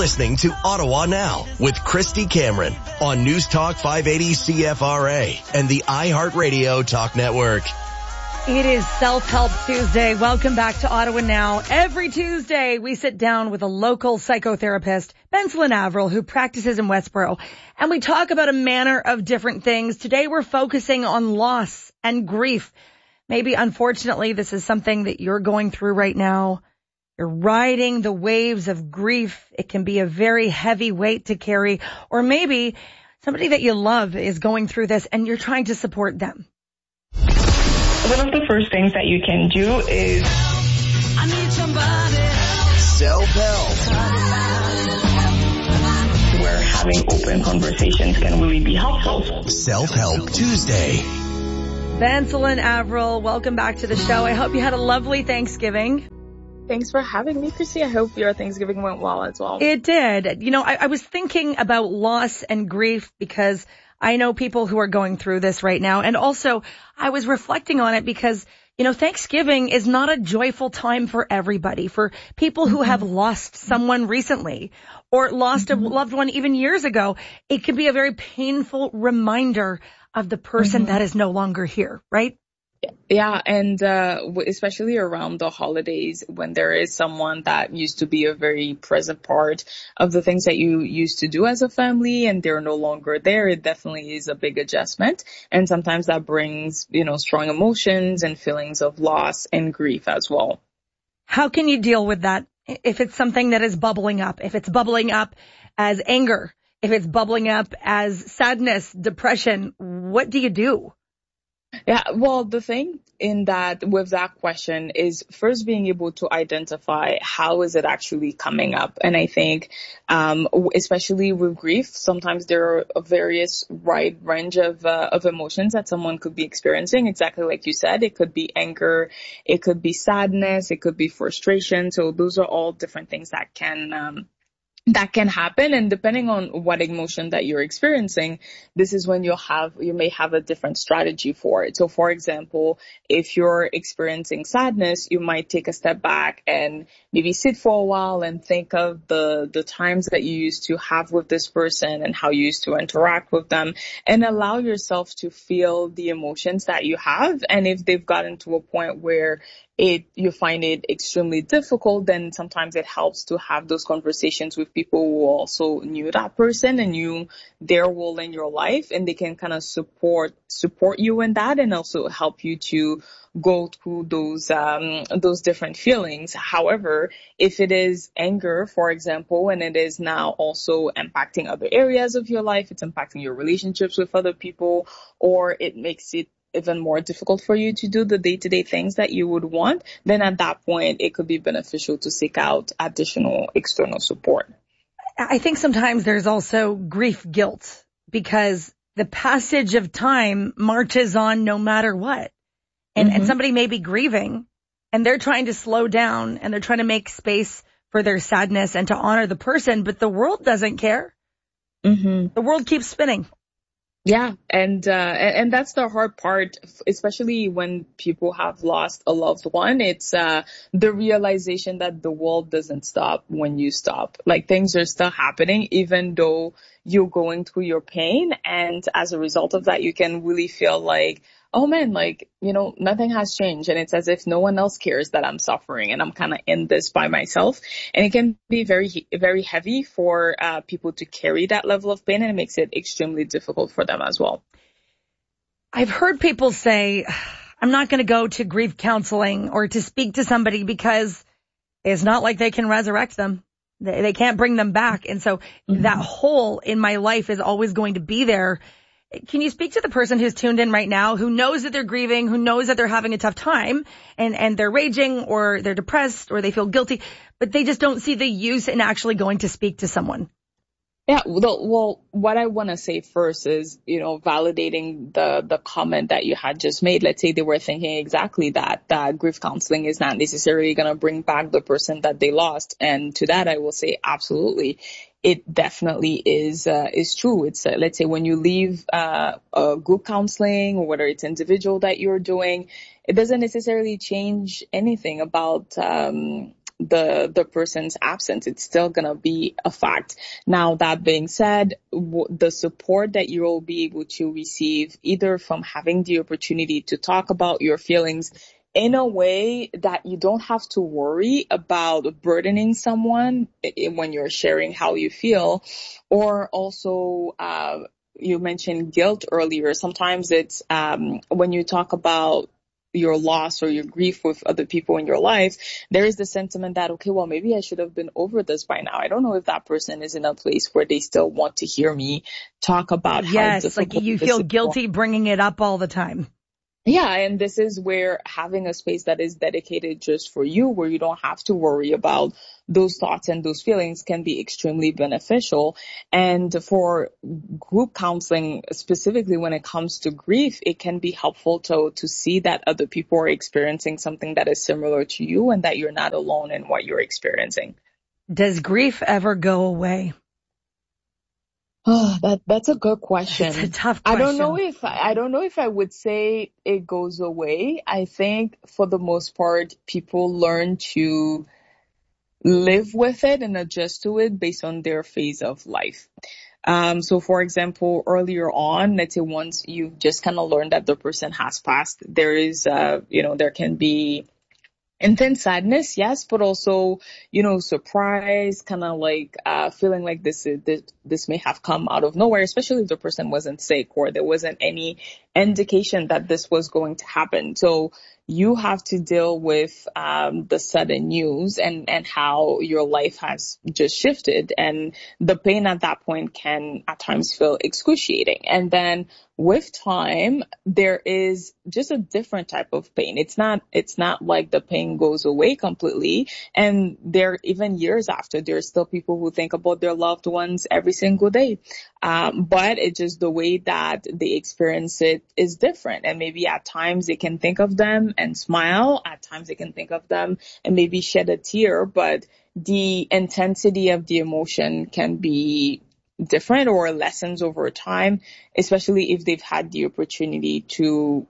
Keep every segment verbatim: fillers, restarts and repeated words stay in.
listening to Ottawa Now with Christy Cameron on News Talk five eighty C F R A and the iHeartRadio Talk Network. It is Self-Help Tuesday. Welcome back to Ottawa Now. Every Tuesday, we sit down with a local psychotherapist, Benselin Averill, who practices in Westboro, and we talk about a manner of different things. Today, we're focusing on loss and grief. Maybe, unfortunately, this is something that you're going through right now. You're riding the waves of grief. It can be a very heavy weight to carry. Or maybe somebody that you love is going through this and you're trying to support them. One of the first things that you can do is I need somebody. Self-help. Where having open conversations can really be helpful. Self-Help Tuesday. Benselin Averill, welcome back to the show. I hope you had a lovely Thanksgiving. Thanks for having me, Chrissy. I hope your Thanksgiving went well as well. It did. You know, I, I was thinking about loss and grief because I know people who are going through this right now. And also, I was reflecting on it because, you know, Thanksgiving is not a joyful time for everybody. For people who mm-hmm. have lost someone recently or lost mm-hmm. a loved one even years ago, it can be a very painful reminder of the person mm-hmm. that is no longer here, right? Yeah, and uh, especially around the holidays when there is someone that used to be a very present part of the things that you used to do as a family and they're no longer there, it definitely is a big adjustment. And sometimes that brings, you know, strong emotions and feelings of loss and grief as well. How can you deal with that if it's something that is bubbling up, if it's bubbling up as anger, if it's bubbling up as sadness, depression? What do you do? Yeah, well, the thing in that with that question is first being able to identify how is it actually coming up. And I think, um, especially with grief, sometimes there are a various wide range of, uh, of emotions that someone could be experiencing. Exactly like you said, it could be anger, it could be sadness, it could be frustration. So those are all different things that can, um, that can happen. And depending on what emotion that you're experiencing, this is when you'll have, you may have a different strategy for it. So for example, if you're experiencing sadness, you might take a step back and maybe sit for a while and think of the, the times that you used to have with this person and how you used to interact with them and allow yourself to feel the emotions that you have. And if they've gotten to a point where it, you find it extremely difficult, then sometimes it helps to have those conversations with people who also knew that person and knew their role in your life, and they can kind of support, support you in that and also help you to go through those, um, those different feelings. However, if it is anger, for example, and it is now also impacting other areas of your life, it's impacting your relationships with other people, or it makes it even more difficult for you to do the day-to-day things that you would want, then at that point, it could be beneficial to seek out additional external support. I think sometimes there's also grief guilt because the passage of time marches on no matter what. And, mm-hmm. and somebody may be grieving and they're trying to slow down and they're trying to make space for their sadness and to honor the person, but the world doesn't care. Mm-hmm. The world keeps spinning. Yeah, and uh and that's the hard part, especially when people have lost a loved one. It's uh the realization that the world doesn't stop when you stop. Like things are still happening even though you're going through your pain, and as a result of that you can really feel like, oh man, like, you know, nothing has changed, and it's as if no one else cares that I'm suffering and I'm kind of in this by myself. And it can be very, very heavy for uh, people to carry that level of pain, and it makes it extremely difficult for them as well. I've heard people say, I'm not going to go to grief counseling or to speak to somebody because it's not like they can resurrect them. They, they can't bring them back. And so mm-hmm. that hole in my life is always going to be there. Can you speak to the person who's tuned in right now, who knows that they're grieving, who knows that they're having a tough time and, and they're raging or they're depressed or they feel guilty, but they just don't see the use in actually going to speak to someone? Yeah, well, well what I want to say first is, you know, validating the, the comment that you had just made. Let's say they were thinking exactly that, that grief counseling is not necessarily going to bring back the person that they lost. And to that, I will say absolutely. It definitely is, uh, is true. It's, uh, let's say when you leave, uh, a group counseling or whether it's individual that you're doing, it doesn't necessarily change anything about, um, the the person's absence. It's still going to be a fact. Now, that being said, w- the support that you will be able to receive, either from having the opportunity to talk about your feelings in a way that you don't have to worry about burdening someone when you're sharing how you feel, or also uh, you mentioned guilt earlier. Sometimes it's um, when you talk about your loss or your grief with other people in your life, there is the sentiment that, okay, well, maybe I should have been over this by now. I don't know if that person is in a place where they still want to hear me talk about how yes, difficult like you feel guilty bringing it up all the time. Yeah, and this is where having a space that is dedicated just for you, where you don't have to worry about those thoughts and those feelings, can be extremely beneficial. And for group counseling, specifically when it comes to grief, it can be helpful to to see that other people are experiencing something that is similar to you and that you're not alone in what you're experiencing. Does grief ever go away? Oh, that that's a good question. It's a tough question. I don't know if I don't know if I would say it goes away. I think for the most part, people learn to live with it and adjust to it based on their phase of life. Um, so for example, earlier on, let's say once you've just kind of learned that the person has passed, there is, uh, you know, there can be intense sadness, yes, but also, you know, surprise, kind of like uh feeling like this is this, this may have come out of nowhere, especially if the person wasn't sick or there wasn't any indication that this was going to happen. So you have to deal with um the sudden news and and how your life has just shifted, and the pain at that point can at times feel excruciating. And then with time, there is just a different type of pain. It's not, it's not like the pain goes away completely. And there, even years after, there's still people who think about their loved ones every single day. Um, but it's just the way that they experience it is different. And maybe at times they can think of them and smile. At times they can think of them and maybe shed a tear, but the intensity of the emotion can be different or lessens over time, especially if they've had the opportunity to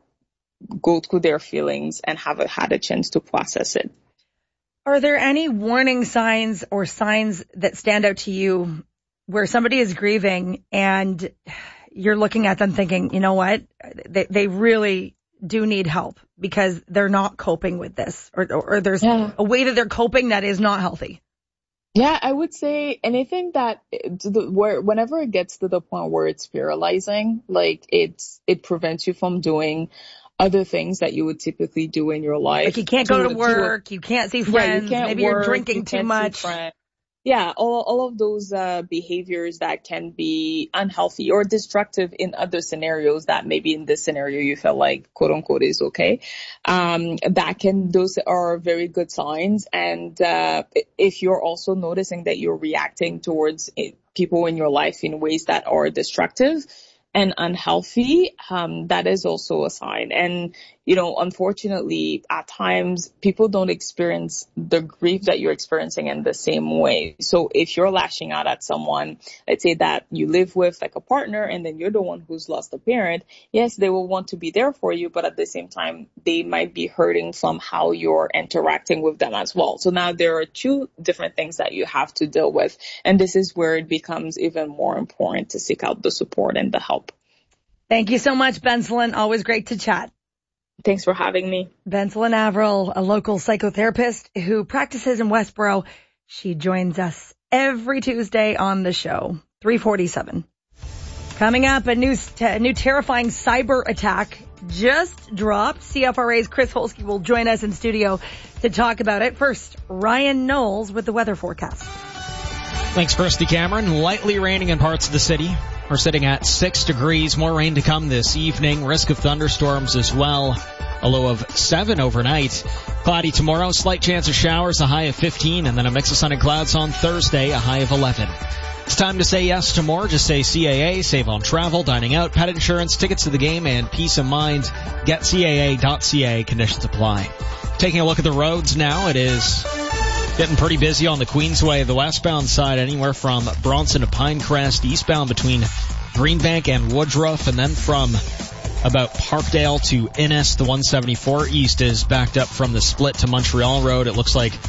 go through their feelings and have a, had a chance to process it. Are there any warning signs or signs that stand out to you where somebody is grieving and you're looking at them thinking, you know what, they, they really do need help because they're not coping with this, or, or, or there's yeah. a way that they're coping that is not healthy? Yeah, I would say anything that to the, where whenever it gets to the point where it's paralyzing, like it's it prevents you from doing other things that you would typically do in your life. Like you can't go to, to work, to, you can't see friends, yeah, you can't maybe work, you're drinking you too much. Yeah, all all of those uh, behaviors that can be unhealthy or destructive in other scenarios that maybe in this scenario you feel like quote unquote is okay. Um, that can, those are very good signs. And uh, if you're also noticing that you're reacting towards it, people in your life in ways that are destructive and unhealthy, um, that is also a sign. And, you know, unfortunately, at times people don't experience the grief that you're experiencing in the same way. So if you're lashing out at someone, let's say that you live with like a partner and then you're the one who's lost a parent, yes, they will want to be there for you, but at the same time, they might be hurting from how you're interacting with them as well. So now there are two different things that you have to deal with. And this is where it becomes even more important to seek out the support and the help. Thank you so much, Benselin. Always great to chat. Thanks for having me. Benselin Avril, a local psychotherapist who practices in Westboro. She joins us every Tuesday on the show. three forty-seven. Coming up, a new, a new terrifying cyber attack just dropped. C F R A's Chris Holsky will join us in studio to talk about it. First, Ryan Knowles with the weather forecast. Thanks, Christy Cameron. Lightly raining in parts of the city. We're sitting at six degrees. More rain to come this evening. Risk of thunderstorms as well. A low of seven overnight. Cloudy tomorrow. Slight chance of showers. A high of fifteen. And then a mix of sun and clouds on Thursday. A high of eleven. It's time to say yes to more. Just say C A A. Save on travel, dining out, pet insurance, tickets to the game, and peace of mind. Get C A A dot C A. Conditions apply. Taking a look at the roads now. It is getting pretty busy on the Queensway, the westbound side, anywhere from Bronson to Pinecrest, eastbound between Greenbank and Woodruff, and then from about Parkdale to Innis, the one seventy-four east is backed up from the split to Montreal Road. It looks like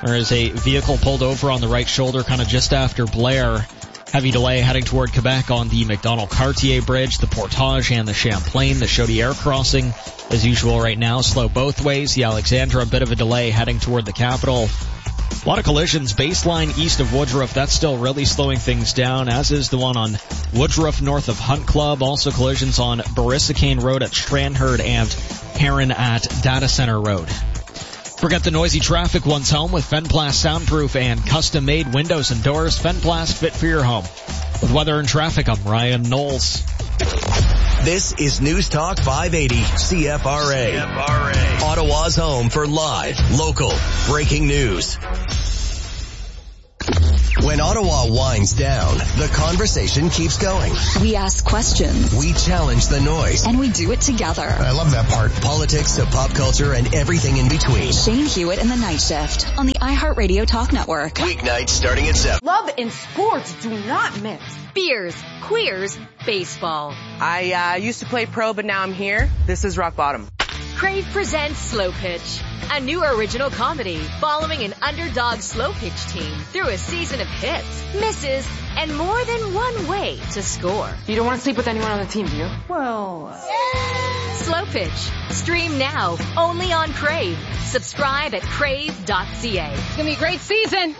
There is a vehicle pulled over on the right shoulder kind of just after Blair. Heavy delay heading toward Quebec on the Macdonald-Cartier Bridge, the Portage, and the Champlain. The Chaudière crossing, as usual right now, slow both ways. The Alexandra, a bit of a delay heading toward the capital. A lot of collisions. Baseline east of Woodruff, that's still really slowing things down, as is the one on Woodruff north of Hunt Club. Also collisions on Barisicane Road at Strandherd and Heron at Data Center Road. Forget the noisy traffic one's home with Fenplast soundproof and custom-made windows and doors. Fenplast, fit for your home. With weather and traffic, I'm Ryan Knowles. This is News Talk five eighty C F R A. C F R A. Ottawa's home for live, local, breaking news. When Ottawa winds down, the conversation keeps going. We ask questions. We challenge the noise. And we do it together. I love that part. Politics to pop culture and everything in between. Shane Hewitt and the Night Shift on the iHeartRadio Talk Network. Weeknights starting at seven. Love and sports do not mix. Beers, queers, baseball. I uh, used to play pro, but now I'm here. This is rock bottom. Crave presents Slow Pitch, a new original comedy following an underdog slow pitch team through a season of hits, misses, and more than one way to score. You don't want to sleep with anyone on the team, do you? Well, uh... Slow Pitch. Stream now, only on Crave. Subscribe at crave dot c a. It's going to be a great season.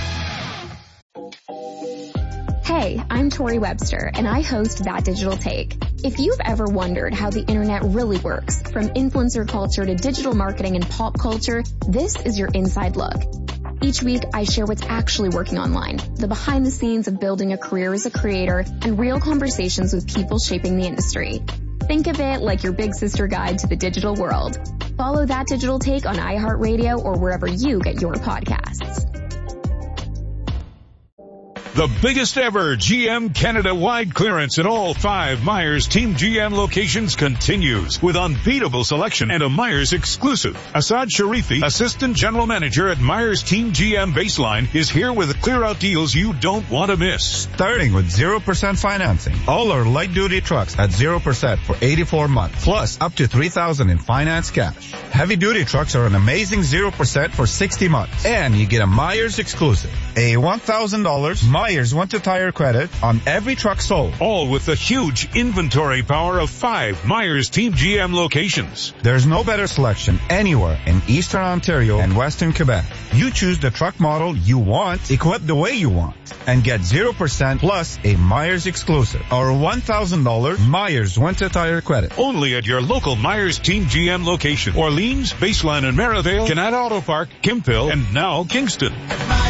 Hey, I'm Tori Webster, and I host That Digital Take. If you've ever wondered how the internet really works, from influencer culture to digital marketing and pop culture, this is your inside look. Each week, I share what's actually working online, the behind the scenes of building a career as a creator, and real conversations with people shaping the industry. Think of it like your big sister guide to the digital world. Follow That Digital Take on iHeartRadio or wherever you get your podcasts. The biggest ever G M Canada-wide clearance in all five Myers Team G M locations continues with unbeatable selection and a Myers exclusive. Asad Sharifi, Assistant General Manager at Myers Team G M Baseline, is here with clear-out deals you don't want to miss. Starting with zero percent financing. All our light-duty trucks at zero percent for eighty-four months, plus up to three thousand dollars in finance cash. Heavy-duty trucks are an amazing zero percent for sixty months. And you get a Myers exclusive. A one thousand dollars Myers Winter Tire credit on every truck sold. All with the huge inventory power of five Myers Team G M locations. There's no better selection anywhere in Eastern Ontario and Western Quebec. You choose the truck model you want, equipped the way you want, and get zero percent plus a Myers exclusive or one thousand dollars Myers Winter Tire credit. Only at your local Myers Team G M location. Orleans, Baseline and Merivale, Canada Auto Park, Kimpville, and now Kingston.